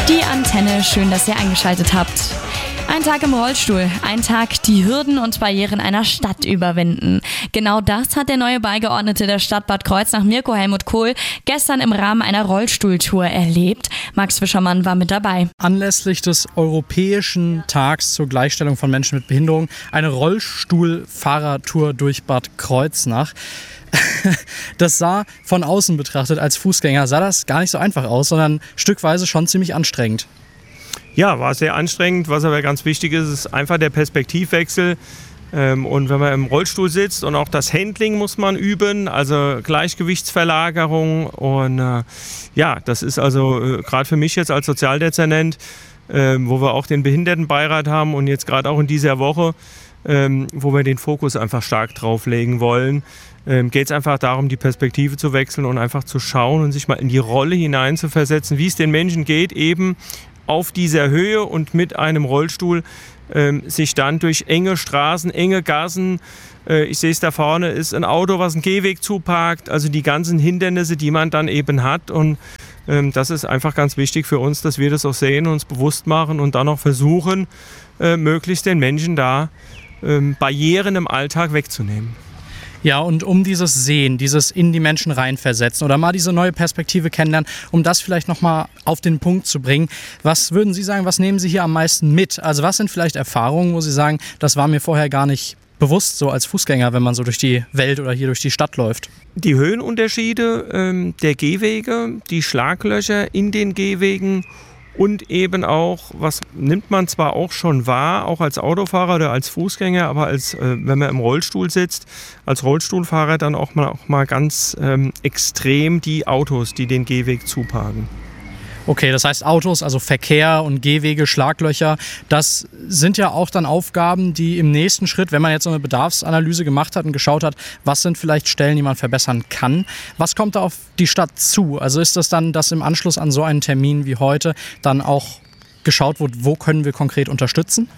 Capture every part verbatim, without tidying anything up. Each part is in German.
Die Antenne, schön, dass ihr eingeschaltet habt. Ein Tag im Rollstuhl, ein Tag die Hürden und Barrieren einer Stadt überwinden. Genau das hat der neue Beigeordnete der Stadt Bad Kreuznach, Mirko Helmut Kohl, gestern im Rahmen einer Rollstuhltour erlebt. Max Fischermann war mit dabei. Anlässlich des Europäischen Tags zur Gleichstellung von Menschen mit Behinderung eine Rollstuhlfahrertour durch Bad Kreuznach. Das sah von außen betrachtet als Fußgänger, sah das gar nicht so einfach aus, sondern stückweise schon ziemlich anstrengend. Ja, war sehr anstrengend. Was aber ganz wichtig ist, ist einfach der Perspektivwechsel. Und wenn man im Rollstuhl sitzt und auch das Handling muss man üben, also Gleichgewichtsverlagerung. Und äh, ja, das ist also äh, gerade für mich jetzt als Sozialdezernent, äh, wo wir auch den Behindertenbeirat haben und jetzt gerade auch in dieser Woche, äh, wo wir den Fokus einfach stark drauf legen wollen, äh, geht es einfach darum, die Perspektive zu wechseln und einfach zu schauen und sich mal in die Rolle hineinzuversetzen, wie es den Menschen geht, eben auf dieser Höhe und mit einem Rollstuhl ähm, sich dann durch enge Straßen, enge Gassen, äh, ich sehe es da vorne, ist ein Auto, was einen Gehweg zuparkt, also die ganzen Hindernisse, die man dann eben hat. Und ähm, das ist einfach ganz wichtig für uns, dass wir das auch sehen, uns bewusst machen und dann auch versuchen, äh, möglichst den Menschen da ähm, Barrieren im Alltag wegzunehmen. Ja, und um dieses Sehen, dieses in die Menschen reinversetzen oder mal diese neue Perspektive kennenlernen, um das vielleicht nochmal auf den Punkt zu bringen, was würden Sie sagen, was nehmen Sie hier am meisten mit? Also was sind vielleicht Erfahrungen, wo Sie sagen, das war mir vorher gar nicht bewusst, so als Fußgänger, wenn man so durch die Welt oder hier durch die Stadt läuft? Die Höhenunterschiede ähm, der Gehwege, die Schlaglöcher in den Gehwegen und eben auch, was nimmt man zwar auch schon wahr, auch als Autofahrer oder als Fußgänger, aber als, äh, wenn man im Rollstuhl sitzt, als Rollstuhlfahrer dann auch mal, auch mal ganz ähm, extrem die Autos, die den Gehweg zuparken. Okay, das heißt Autos, also Verkehr und Gehwege, Schlaglöcher, das sind ja auch dann Aufgaben, die im nächsten Schritt, wenn man jetzt so eine Bedarfsanalyse gemacht hat und geschaut hat, was sind vielleicht Stellen, die man verbessern kann, was kommt da auf die Stadt zu? Also ist das dann, dass im Anschluss an so einen Termin wie heute dann auch geschaut wird, wo können wir konkret unterstützen?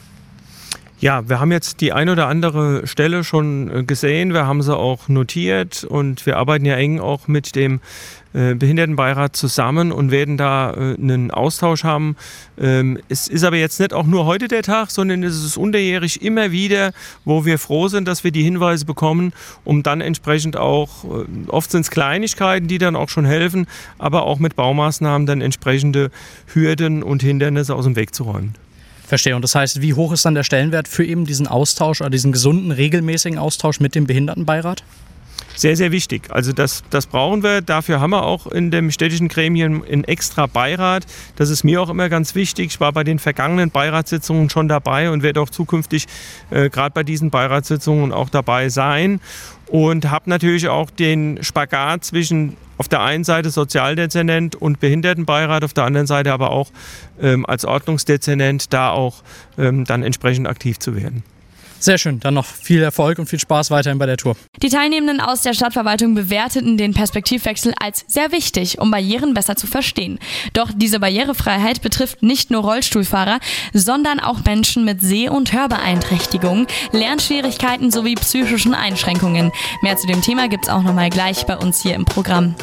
Ja, wir haben jetzt die ein oder andere Stelle schon gesehen, wir haben sie auch notiert und wir arbeiten ja eng auch mit dem äh, Behindertenbeirat zusammen und werden da äh, einen Austausch haben. Ähm, es ist aber jetzt nicht auch nur heute der Tag, sondern es ist unterjährig immer wieder, wo wir froh sind, dass wir die Hinweise bekommen, um dann entsprechend auch, äh, oft sind es Kleinigkeiten, die dann auch schon helfen, aber auch mit Baumaßnahmen dann entsprechende Hürden und Hindernisse aus dem Weg zu räumen. Verstehe. Und das heißt, wie hoch ist dann der Stellenwert für eben diesen Austausch oder diesen gesunden, regelmäßigen Austausch mit dem Behindertenbeirat? Sehr, sehr wichtig. Also das, das brauchen wir. Dafür haben wir auch in dem städtischen Gremium einen extra Beirat. Das ist mir auch immer ganz wichtig. Ich war bei den vergangenen Beiratssitzungen schon dabei und werde auch zukünftig äh, gerade bei diesen Beiratssitzungen auch dabei sein. Und habe natürlich auch den Spagat zwischen auf der einen Seite Sozialdezernent und Behindertenbeirat, auf der anderen Seite aber auch ähm, als Ordnungsdezernent da auch ähm, dann entsprechend aktiv zu werden. Sehr schön, dann noch viel Erfolg und viel Spaß weiterhin bei der Tour. Die Teilnehmenden aus der Stadtverwaltung bewerteten den Perspektivwechsel als sehr wichtig, um Barrieren besser zu verstehen. Doch diese Barrierefreiheit betrifft nicht nur Rollstuhlfahrer, sondern auch Menschen mit Seh- und Hörbeeinträchtigungen, Lernschwierigkeiten sowie psychischen Einschränkungen. Mehr zu dem Thema gibt's auch nochmal gleich bei uns hier im Programm.